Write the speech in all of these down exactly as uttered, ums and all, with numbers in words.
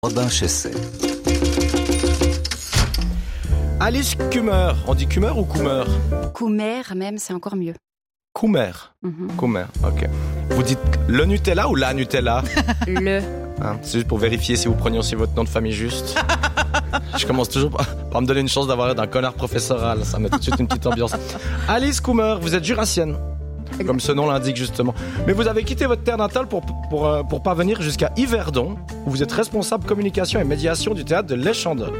Robin Chesset. Alice Kummer. On dit Kummer ou Kummer? Kummer même, c'est encore mieux. Kummer. Mm-hmm. Kummer, ok. Vous dites le Nutella ou la Nutella? Le. Hein, c'est juste pour vérifier si vous prononcez votre nom de famille juste. Je commence toujours par, par me donner une chance d'avoir l'air d'un connard professoral. Ça met tout de suite une petite ambiance. Alice Kummer, vous êtes jurassienne, comme ce nom l'indique justement. Mais vous avez quitté votre terre natale pour, pour, pour, pour parvenir jusqu'à Yverdon, où vous êtes responsable communication et médiation du théâtre de l'Échandol.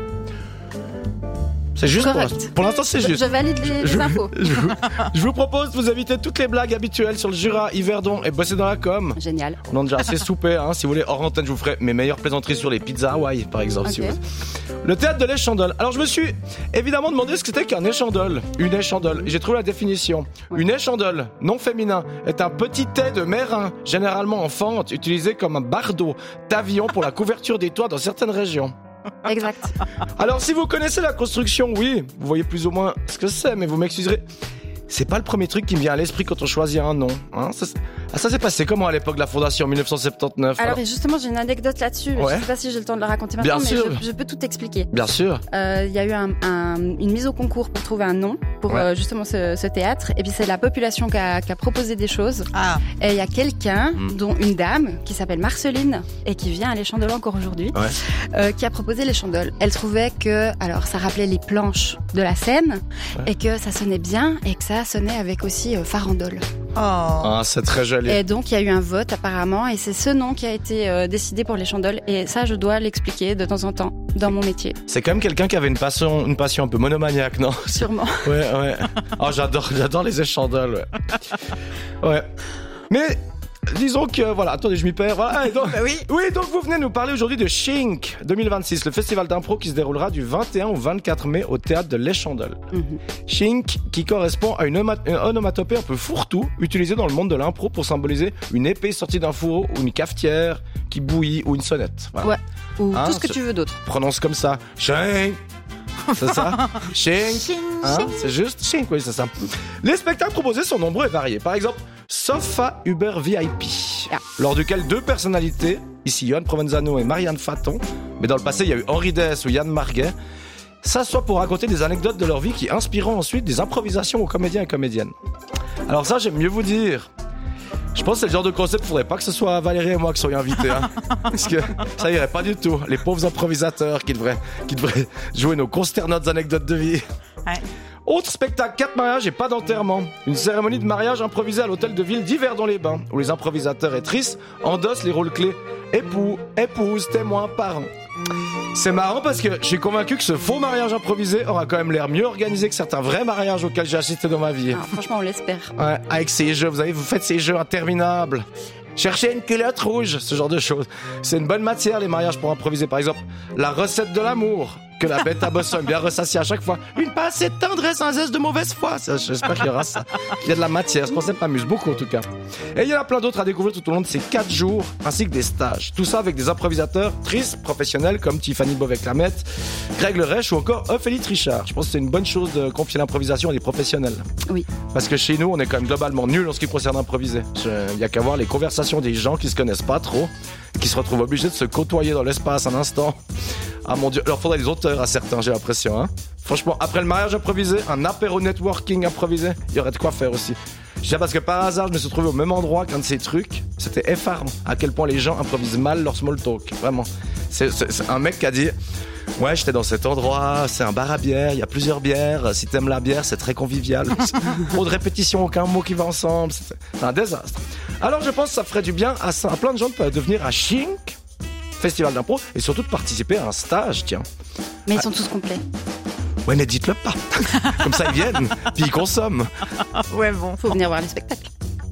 C'est juste pour, pour l'instant, c'est je, juste. Je valide les, je, les infos. Je vous, je vous propose de vous éviter toutes les blagues habituelles sur le Jura, Yverdon et bosser dans la com. Génial. On en a déjà assez soupé, hein. Si vous voulez, hors antenne, je vous ferai mes meilleures plaisanteries sur les pizzas Hawaï, par exemple. Okay. Si vous... Le théâtre de l'Échandol. Alors, je me suis évidemment demandé ce que c'était qu'un échandol. Une échandole. J'ai trouvé la définition. Ouais. Une échandole, non féminin, est un petit thé de mérin, généralement en fente, utilisé comme un bardeau d'avillon pour la couverture des toits dans certaines régions. Exact. Alors, si vous connaissez la construction, oui, vous voyez plus ou moins ce que c'est, mais vous m'excuserez. C'est pas le premier truc qui me vient à l'esprit quand on choisit un nom. Hein. Ça, ah, ça s'est passé comment à l'époque de la fondation en dix-neuf cent soixante-dix-neuf? Alors, alors justement, j'ai une anecdote là-dessus. Ouais. Je sais pas si j'ai le temps de la raconter maintenant, Bien mais sûr. je, je peux tout expliquer. Bien sûr. Il euh, y a eu un, un, une mise au concours pour trouver un nom pour ouais. euh, justement ce, ce théâtre. Et puis, c'est la population qui a, qui a proposé des choses. Ah. Et il y a quelqu'un, mmh. dont une dame, qui s'appelle Marceline, et qui vient à l'Échandol encore aujourd'hui, ouais. euh, qui a proposé l'Échandol. Elle trouvait que, alors, ça rappelait les planches de la Seine, ouais. et que ça sonnait bien, et que ça sonnait avec aussi farandole. Oh. Ah, c'est très joli. Et donc, il y a eu un vote apparemment, et c'est ce nom qui a été euh, décidé pour l'Échandol. Et ça, je dois l'expliquer de temps en temps dans mon métier. C'est quand même quelqu'un qui avait une passion, une passion un peu monomaniaque, non? Sûrement. Ouais, ouais. Oh, j'adore, j'adore les échandoles. Ouais. Ouais. Mais disons que, voilà, attendez, je m'y perds. Voilà, donc, oui. oui, donc vous venez nous parler aujourd'hui de Shink deux mille vingt-six, le festival d'impro qui se déroulera du vingt et un au vingt-quatre mai au théâtre de l'Échandol. Mm-hmm. Shink, qui correspond à une, oma- une onomatopée un peu fourre-tout, utilisée dans le monde de l'impro pour symboliser une épée sortie d'un fourreau ou une cafetière qui bouillit ou une sonnette. Voilà. Ouais, ou hein, tout ce que tu veux d'autre. Prononce comme ça. Shink. C'est ça? Shink. Hein? C'est juste Shink, oui, c'est ça. Les spectacles proposés sont nombreux et variés. Par exemple, Sofa Uber V I P, yeah. lors duquel deux personnalités, ici Yoann Provenzano et Marianne Faton, mais dans le passé il y a eu Henri Dess ou Yann Marguet, s'assoient pour raconter des anecdotes de leur vie qui inspireront ensuite des improvisations aux comédiens et comédiennes. Alors ça, j'aime mieux vous dire. Je pense que c'est le genre de concept, il ne faudrait pas que ce soit Valérie et moi qui soyons invités. Hein. Parce que ça irait pas du tout. Les pauvres improvisateurs qui devraient, qui devraient jouer nos consternantes anecdotes de vie. Ouais. Autre spectacle, quatre mariages et pas d'enterrement. Une cérémonie de mariage improvisée à l'hôtel de ville d'Yverdon-les-Bains, où les improvisateurs et tristes endossent les rôles clés époux, épouse, témoin, parents. C'est marrant parce que je suis convaincu que ce faux mariage improvisé aura quand même l'air mieux organisé que certains vrais mariages auxquels j'ai assisté dans ma vie. Ah, franchement, on l'espère. Ouais, avec ces jeux, vous savez, vous faites ces jeux interminables. Cherchez une culotte rouge, ce genre de choses. C'est une bonne matière, les mariages, pour improviser. Par exemple, la recette de l'amour, que la bête à Boston, bien ressassiée à chaque fois. Une pincée de tendresse, un zeste de mauvaise foi. Ça, j'espère qu'il y aura ça. Il y a de la matière, ce concept m'amuse beaucoup en tout cas. Et il y en a plein d'autres à découvrir tout au long de ces quatre jours, ainsi que des stages. Tout ça avec des improvisateurs tristes, professionnels, comme Tiffany Beauvais-Clamette, Greg Lerèche ou encore Ophélie Trichard. Je pense que c'est une bonne chose de confier l'improvisation à des professionnels. Oui. Parce que chez nous, on est quand même globalement nuls en ce qui concerne improviser. Il y a qu'à voir les conversations des gens qui se connaissent pas trop, et qui se retrouvent obligés de se côtoyer dans l'espace un instant. Ah mon Dieu, alors faudrait des auteurs à certains, j'ai l'impression. Hein. Franchement, après le mariage improvisé, un apéro networking improvisé, il y aurait de quoi faire aussi. Je sais parce que par hasard, je me suis trouvé au même endroit qu'un de ces trucs. C'était effarant à quel point les gens improvisent mal leur small talk. Vraiment. C'est, c'est, c'est un mec qui a dit « Ouais, j'étais dans cet endroit, c'est un bar à bière, il y a plusieurs bières. Si t'aimes la bière, c'est très convivial. Trop de répétitions, aucun mot qui va ensemble. C'est, c'est un désastre. » Alors je pense que ça ferait du bien à, à plein de gens de venir à Shink, festival d'impro, et surtout de participer à un stage, tiens. Mais ils sont tous complets. Ouais, mais dites-le pas. Comme ça, ils viennent, puis ils consomment. Ouais, bon. Faut venir voir les spectacles.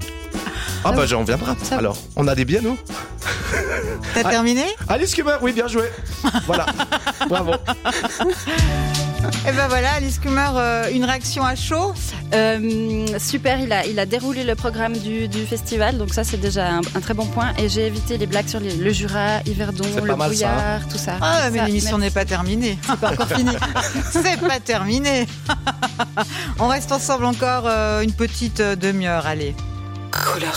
Ah, bah, j'en viendrai. Alors, on a des billets, nous? T'as ah, terminé? Alice Kummer, oui, bien joué. Voilà. Bravo. Et ben voilà, Alice Kummer, euh, une réaction à chaud. Euh, super, il a, il a déroulé le programme du, du festival, donc ça c'est déjà un, un très bon point. Et j'ai évité les blagues sur les, le Jura, Yverdon, le brouillard, ça, hein. Tout ça. Ah, tout mais ça, l'émission mais... n'est pas terminée. C'est pas encore fini. C'est pas terminé. On reste ensemble encore euh, une petite demi-heure, allez.